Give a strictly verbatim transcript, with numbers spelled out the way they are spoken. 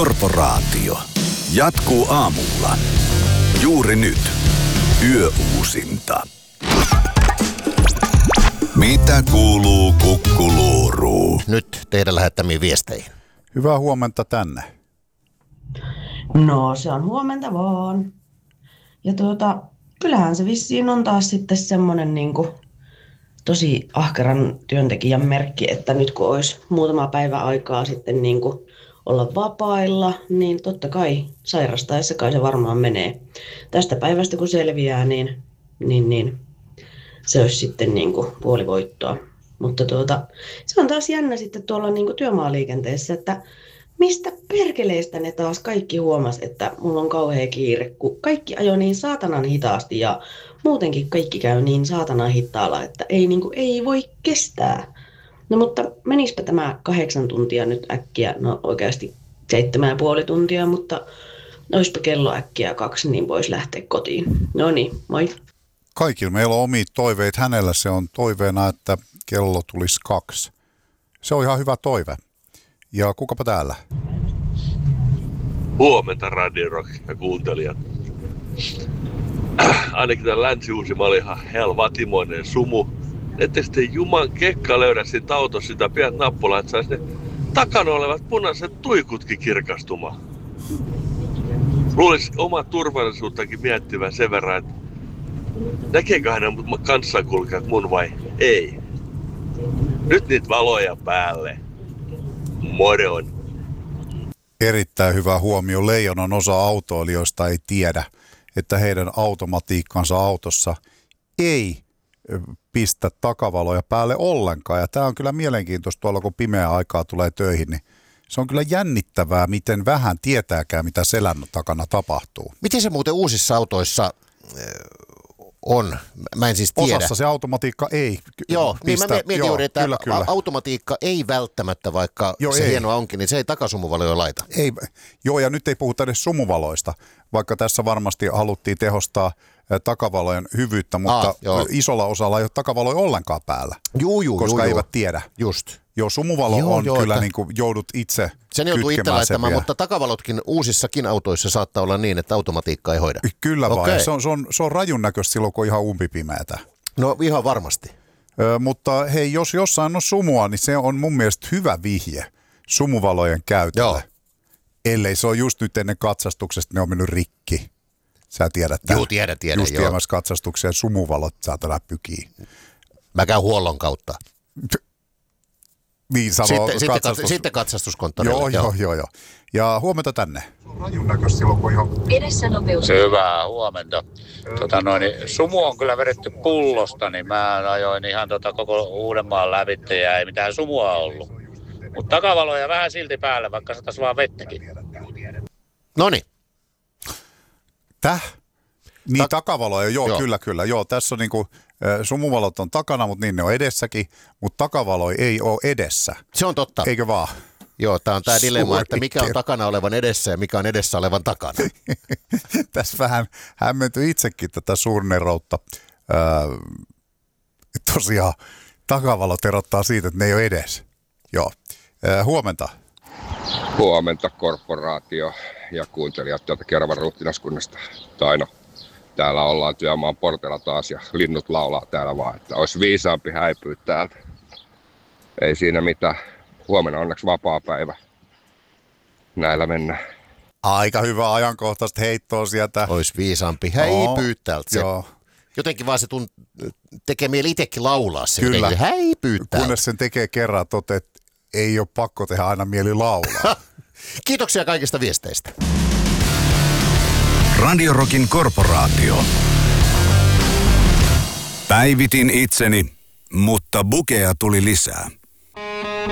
Korporaatio. Jatkuu aamulla. Juuri nyt. Yöuusinta. Mitä kuuluu Kukkuluuruun? Nyt teidän lähettämiin viesteihin. Hyvää huomenta tänne. No se on huomenta vaan. Ja tuota, kyllähän se vissiin on taas sitten semmoinen niinku tosi ahkeran työntekijän merkki, että nyt kun olisi muutama päivä aikaa sitten niinku olla vapailla, niin totta kai sairastaessa kai se varmaan menee. Tästä päivästä kun selviää, niin, niin, niin se olisi sitten niinku puoli voittoa. Mutta tuota, se on taas jännä sitten tuolla niinku työmaaliikenteessä, että mistä perkeleistä ne taas kaikki huomas, että mulla on kauhea kiire, kun kaikki ajoi niin saatanan hitaasti ja muutenkin kaikki käy niin saatanan hitaalla, että ei, niin kuin, ei voi kestää. No mutta menispä tämä kahdeksan tuntia nyt äkkiä, no oikeasti seitsemän ja puoli tuntia, mutta olisipa kello äkkiä kaksi, niin voisi lähteä kotiin. No niin, moi. Kaikilla meillä on omia toiveita. Hänellä se on toiveena, että kello tulisi kaksi. Se on ihan hyvä toive. Ja kukapa täällä? Huomenta Radio Rock ja kuuntelijat. Äh, ainakin tämän Länsi-Uusimaa oli ihan helvatimoinen sumu. Ette sitten juman kekka löydä siitä autossa sitä pientä nappulaa, että saisi ne takana olevat punaiset tuikutkin kirkastumaan. Luulisi omaa turvallisuuttakin miettivän sen verran, että näkeekö hänen kanssakulkijat mun vai ei. Nyt niitä valoja päälle. Moron. Erittäin hyvä huomio. Leijonan osa autoilijoista ei tiedä, että heidän automatiikkansa autossa ei pistä takavaloja päälle ollenkaan. Ja tämä on kyllä mielenkiintoista tuolla, kun pimeä aikaa tulee töihin, niin se on kyllä jännittävää, miten vähän tietääkään, mitä selän takana tapahtuu. Miten se muuten uusissa autoissa on? Mä en siis tiedä. Osassa se automatiikka ei Joo, pistä. niin mä mietin Joo, juuri, että kyllä, kyllä. automatiikka ei välttämättä, vaikka Joo, se ei. hienoa onkin, niin se ei takasumuvaloja laita. Ei, joo, ja nyt ei puhuta edes sumuvaloista, vaikka tässä varmasti haluttiin tehostaa takavalojen hyvyyttä, mutta ah, isolla osalla ei ole takavaloja ollenkaan päällä, juu, juu, koska juu, eivät tiedä. Just. Joo, sumuvalo joo, on joo, kyllä että niin kuin joudut itse sen joutuu itse laittamaan, sen mutta takavalotkin uusissakin autoissa saattaa olla niin, että automatiikka ei hoida. Kyllä okay. vaan, se on, se, on, se on rajun näköistä silloin, kun on ihan umpipimeätä. No ihan varmasti. Ö, mutta hei, jos jossain on sumua, niin se on mun mielestä hyvä vihje sumuvalojen käytölle. Joo. Ellei se on just nyt ennen katsastuksesta, ne on mennyt rikki. Sä tiedät tämän. Joo, tiedän, tiedän. Just viemässä katsastukseen sumuvalot saatana pykii. Mä käyn huollon kautta. Niin sanoo sitten, katsastus. Sitten, sitten katsastuskonttorille. Joo, joo, joo, joo. Ja huomenta tänne. Se on rajun näköistä silloin, kun ihan... Edessä nopeus. Hyvää huomenta. Tota noin, sumu on kyllä vedetty pullosta, niin mä ajoin ihan tota koko Uudenmaan lävitse ja ei mitään sumua ollut. Mutta takavaloja vähän silti päällä, vaikka satais vaan vettäkin. Noniin. Täh? Niin Ta- takavaloja, joo, joo, kyllä, kyllä. Joo, tässä on niinku, sumuvalot on takana, mutta niin ne on edessäkin, mutta takavaloja ei ole edessä. Se on totta. Eikö vaan? Joo, tämä on tämä dilemma, että mikä on takana olevan edessä ja mikä on edessä olevan takana. Tässä vähän hämmentyi itsekin tätä suurneroutta. Öö, tosiaan takavalot erottaa siitä, että ne ei ole edes. Joo. Öö, huomenta. Huomenta korporaatio ja kuuntelijat tuolta Keravan ruhtinaskunnasta. Taino. Täällä ollaan työmaan portilla taas ja linnut laulaa täällä vaan, että olisi viisaampi häipyä täältä. Ei siinä mitään. Huomenna onneksi vapaa päivä. Näillä mennään. Aika hyvä ajankohtaista heittoa sieltä. Olisi viisaampi häipyä täältä. Joo. Jotenkin vaan se tunt- tekee mieli itsekin laulaa se. Kyllä. Se häipyy täältä. Kunnes sen tekee kerran, toteat, että ei ole pakko tehdä aina mieli laulaa. Kiitoksia kaikista viesteistä. Radio Rockin Korporaatio. Päivitin itseni, mutta bukeja tuli lisää.